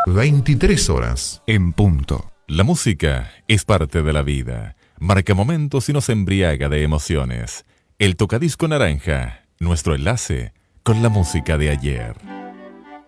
23 horas. En punto. La música es parte de la vida. Marca momentos y nos embriaga de emociones. El tocadisco naranja, nuestro enlace con la música de ayer.